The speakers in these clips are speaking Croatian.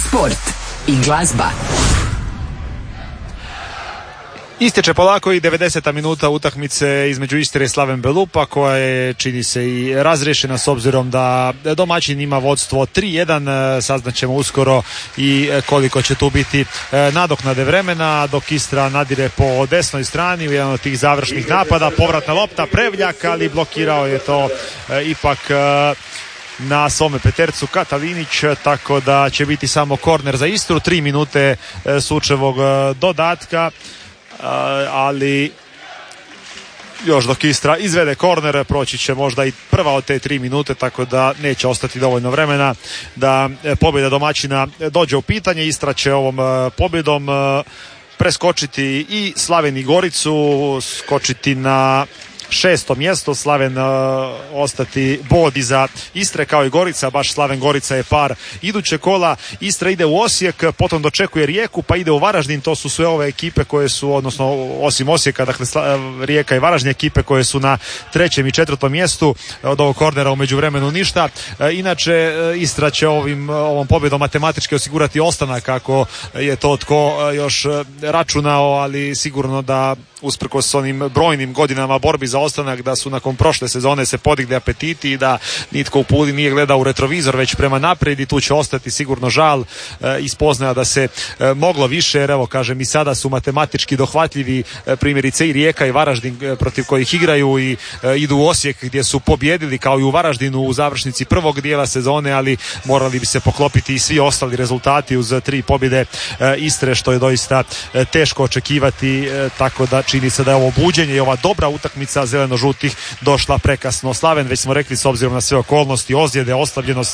sport i glazba. Istječe polako i 90. minuta utakmice između Istre i Slaven Belupa, koja je, čini se, i razriješena s obzirom da domaćin ima vodstvo 3-1. Saznaćemo uskoro i koliko će tu biti nadoknade vremena, dok Istra nadire po desnoj strani u jedan od tih završnih napada. Povratna lopta, Prevljak, ali blokirao je to ipak na svome petercu Katalinić, tako da će biti samo korner za Istru. 3 minute sučevog dodatka, ali još dok Istra izvede korner proći će možda i prva od te 3 minute, tako da neće ostati dovoljno vremena da pobjeda domaćina dođe u pitanje. Istra će ovom pobjedom preskočiti i Slaven i Goricu, skočiti na 6. mjesto, Slaven ostati bod iza Istre kao i Gorica, baš Slaven Gorica je par iduće kola. Istra ide u Osijek, potom dočekuje Rijeku, pa ide u Varaždin. To su sve ove ekipe koje su, odnosno osim Osijeka, dakle Rijeka i Varaždin, ekipe koje su na 3. i 4. mjestu. Od ovog kornera u međuvremenu ništa. Inače Istra će ovom pobjedom matematički osigurati ostanak, ako je to tko još računao, ali sigurno da usprkos onim brojnim godinama borbi za ostanak, da su nakon prošle sezone se podigli apetiti i da nitko u Puli nije gledao u retrovizor već prema naprijed, i tu će ostati sigurno žal i spoznaja da se moglo više, jer evo kažem i sada su matematički dohvatljivi primjerice i Rijeka i Varaždin protiv kojih igraju i idu u Osijek gdje su pobjedili kao i u Varaždinu u završnici prvog dijela sezone, ali morali bi se poklopiti i svi ostali rezultati uz 3 pobjede Istre, što je doista teško očekivati, tako da čini se da je ovo buđenje i ova dobra utakmica zeleno-žutih došla prekasno. Slaven, već smo rekli, s obzirom na sve okolnosti, ozljede, oslabljenost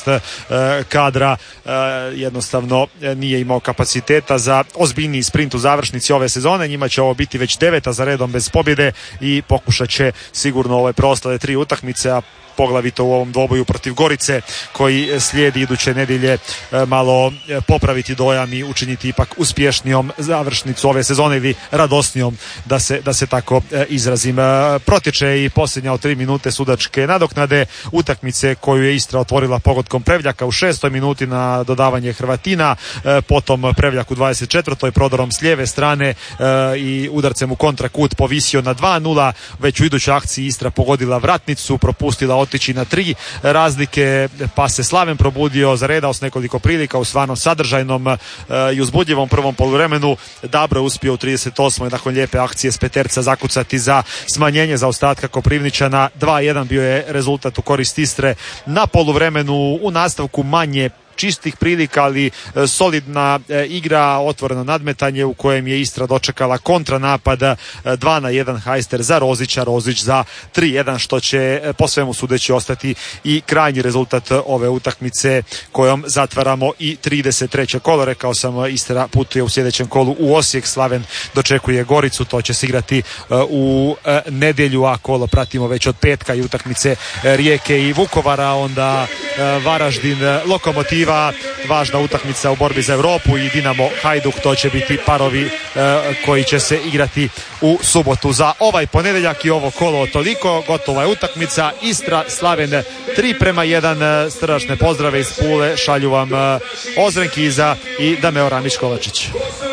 kadra, jednostavno nije imao kapaciteta za ozbiljniji sprint u završnici ove sezone. Njima će ovo biti već 9. za redom bez pobjede i pokušat će sigurno ove preostale 3 utakmice, a poglavito u ovom dvoboju protiv Gorice koji slijedi iduće nedjelje malo popraviti dojam i učiniti ipak uspješnijom završnicu ove sezone, ili radosnijom, da se tako izrazim. Protječe i posljednja od 3 minute sudačke nadoknade utakmice koju je Istra otvorila pogodkom Prevljaka u 6. minuti na dodavanje Hrvatina, potom Prevljak u 24. prodorom s lijeve strane i udarcem u kontrakut povisio na 2-0. Već u idućoj akciji Istra pogodila vratnicu, propustila otići na 3 razlike, pa se Slaven probudio, zaredao s nekoliko prilika u stvarno sadržajnom i uzbudljivom prvom poluvremenu. Dabro je uspio u 38. nakon lijepe akcije s peterca zakucati za smanjenje zaostatka Koprivničana. 2-1 bio je rezultat u korist Istre na poluvremenu. U nastavku manje čistih prilika, ali solidna igra, otvoreno nadmetanje u kojem je Istra dočekala kontranapad 2-1 Hajster za Rozića, Rozić za 3-1, što će po svemu sudeći ostati i krajnji rezultat ove utakmice kojom zatvaramo i 33. kolo. Rekao sam, Istra putuje u sljedećem kolu u Osijek, Slaven dočekuje Goricu, to će se igrati u nedjelju, a kolo pratimo već od petka i utakmice Rijeke i Vukovara, onda Varaždin Lokomotiva, važna utakmica u borbi za Europu, i Dinamo Hajduk, to će biti parovi koji će se igrati u subotu. Za ovaj ponedjeljak i ovo kolo toliko, gotova je utakmica. Istra Slaven 3-1. Srdačne pozdrave iz Pule šalju vam Ozren Kiza i Dameo Ramić Kovačić.